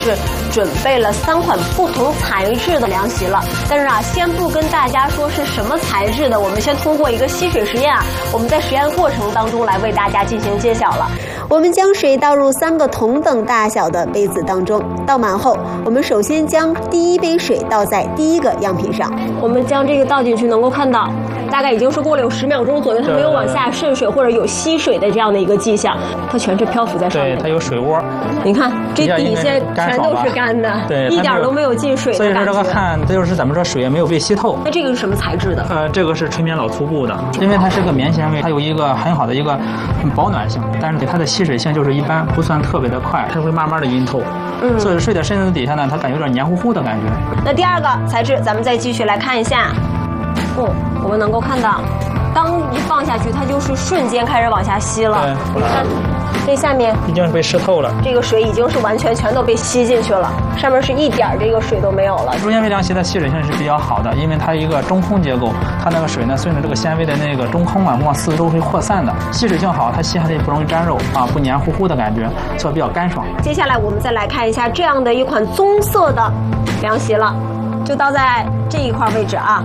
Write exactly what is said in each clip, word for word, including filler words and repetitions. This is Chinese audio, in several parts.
是准备了三款不同材质的凉席了，但是啊，先不跟大家说是什么材质的，我们先通过一个吸水实验啊，我们在实验过程当中来为大家进行揭晓了。 我们将水倒入三个同等大小的杯子当中，倒满后，我们首先将第一杯水倒在第一个样品上。 我们将这个倒进去，能够看到，大概已经是过了有十秒钟左右，它没有往下渗水或者有吸水的这样的一个迹象，它全是漂浮在上面。 对，它有水窝。 你看，这底下全都是干的， 对， 一点都没有进水的感觉。 所以说这个汗，它就是怎么说，水也没有被吸透。 那这个是什么材质的？ 呃，这个是纯棉老粗布的，因为它是个棉纤维，它有一个很好的一个保暖性，但是它的吸水性就是一般，不算特别的快，它会慢慢的晕透。嗯，所以睡在身子底下呢，它感觉有点黏糊糊的感觉。 那第二个材质，咱们再继续来看一下。哦，我们能够看到，当一放下去，它就是瞬间开始往下吸了。你看，这下面已经是被湿透了， 这个水已经是完全全都被吸进去了，上面是一点这个水都没有了。 竹纤维凉席的吸水性是比较好的，因为它一个中空结构，它那个水呢顺着这个纤维的那个中空啊往四周会扩散的，吸水性好，它吸下来也不容易粘肉啊，不黏糊糊的感觉，所以比较干爽。 接下来我们再来看一下这样的一款棕色的凉席了，就倒在这一块位置啊。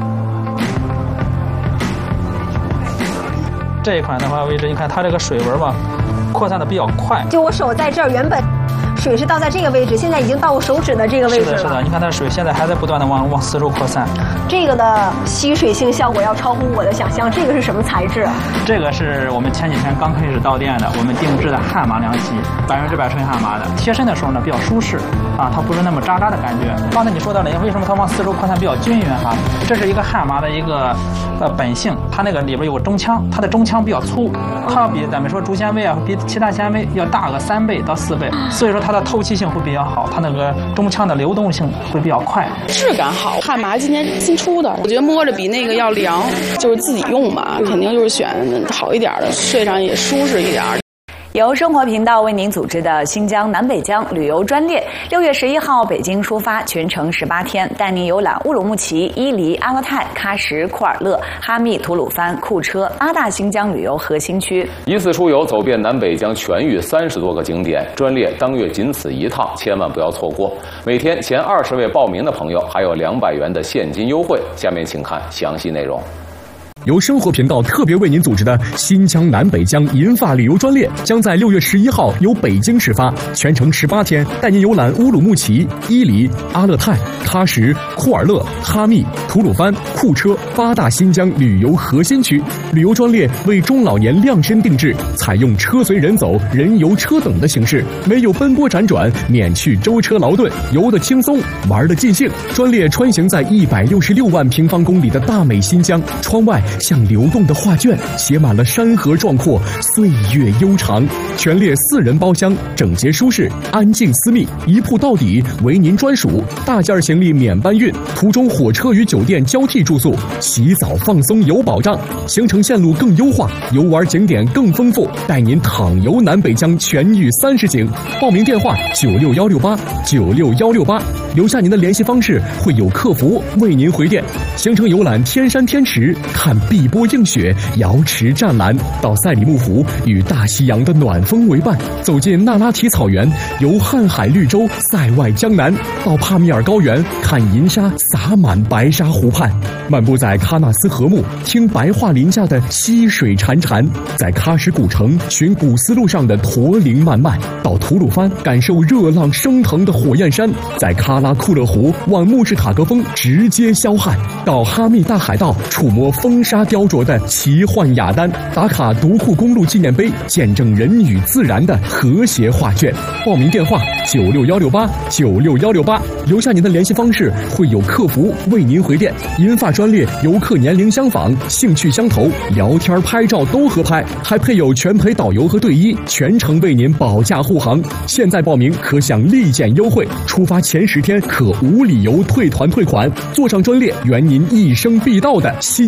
这一款的话位置，你看它这个水纹吧，扩散的比较快。 就我手在这儿，原本水是倒在这个位置，现在已经到我手指的这个位置了。 是的，是的，你看它水现在还在不断的往往四周扩散。 这个的吸水性效果要超乎我的想象。这个是什么材质？ 这个是我们前几天刚开始到店的，我们定制的悍麻凉席，百分之百纯悍麻的，贴身的时候呢比较舒适啊，它不是那么扎扎的感觉。刚才你说到了，为什么它往四周扩散比较均匀哈？这是一个悍麻的一个呃本性，它那个里边有个中腔，它的中腔比较粗，它要比咱们说竹纤维啊，比其他纤维要大个三倍到四倍，所以说它的透气性会比较好，它那个中腔的流动性会比较快， 质感好。悍麻今年新出的，我觉得摸着比那个要凉，就是自己用嘛，肯定就是选好一点的，睡上也舒适一点。 由生活频道为您组织的新疆南北疆旅游专列，六月十一号北京出发，全程十八天，带您游览乌鲁木齐、伊犁、阿勒泰、喀什、库尔勒、哈密、吐鲁番、库车八大新疆旅游核心区。 一次出游走遍南北疆全域三十多个景点，专列当月仅此一趟，千万不要错过。每天前二十位报名的朋友还有两百元的现金优惠。下面请看详细内容。 由生活频道特别为您组织的新疆南北疆银发旅游专列将在六月十一号由北京始发，全程十八天，带您游览乌鲁木齐、伊犁、阿勒泰、喀什、库尔勒、哈密、吐鲁番、库车八大新疆旅游核心区。旅游专列为中老年量身定制，采用车随人走、人游车等的形式，没有奔波辗转，免去舟车劳顿，游得轻松，玩得尽兴。专列穿行在一百六十六万平方公里的大美新疆，窗外像流动的画卷，写满了山河壮阔，岁月悠长。全列四人包厢，整洁舒适，安静私密，一铺到底，为您专属。大件行李免搬运，途中火车与酒店交替住宿，洗澡放松有保障。行程线路更优化，游玩景点更丰富，带您淌游南北疆全域三十景。报名电话九六幺六八九六幺六八，留下您的联系方式，会有客服为您回电。行程游览天山天池，看碧波映雪，瑶池湛蓝，到赛里木湖与大西洋的暖风为伴，走进那拉提草原，游瀚海绿洲，塞外江南，到帕米尔高原，看银沙洒满白沙湖畔，漫步在喀纳斯河木，听白桦林下的溪水潺潺，在喀什古城寻古丝路上的驼铃漫漫，到吐鲁番感受热浪升腾的火焰山，在喀拉库勒湖望穆士塔格峰直接霄汉，到哈密大海盗触摸风沙雕琢的奇幻雅丹，打卡独库公路纪念碑，见证人与自然的和谐画卷。报名电话九六幺六八九六幺六八，留下您的联系方式，会有客服为您回电。银发专列游客年龄相仿，兴趣相投，聊天拍照都合拍，还配有全陪导游和队医，全程为您保驾护航。现在报名可享立减优惠，出发前十天可无理由退团退款，坐上专列圆您一生必到的新疆之旅。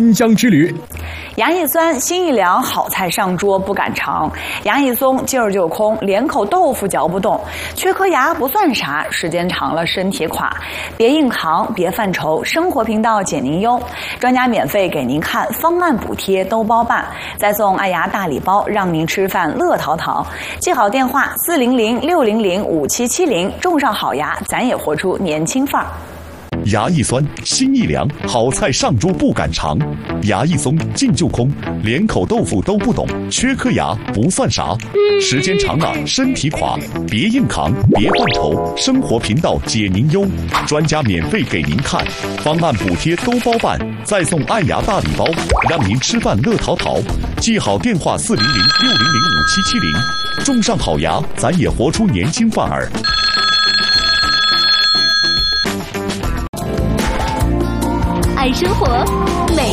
之旅。 牙一酸，心一凉，好菜上桌不敢尝；牙一松，劲儿就空，连口豆腐嚼不动。缺颗牙不算啥，时间长了身体垮。别硬扛，别犯愁，生活频道解您忧，专家免费给您看，方案补贴都包办，再送爱牙大礼包，让您吃饭乐淘淘。记好电话：四零零六零零五七七零，种上好牙，咱也活出年轻范儿。 牙一酸，心一凉，好菜上桌不敢尝；牙一松，劲就空，连口豆腐都不懂。缺颗牙不算啥，时间长了身体垮。别硬扛，别犯愁，生活频道解您忧，专家免费给您看，方案补贴都包办，再送爱牙大礼包，让您吃饭乐淘淘。记好电话：四零零六零零五七七零，种上好牙，咱也活出年轻范儿。 爱生活，美。